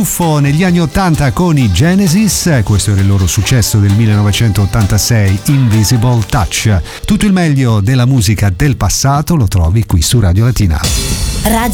Negli anni 80 con i Genesis, questo era il loro successo del 1986, Invisible Touch. Tutto il meglio della musica del passato lo trovi qui su Radio Latina.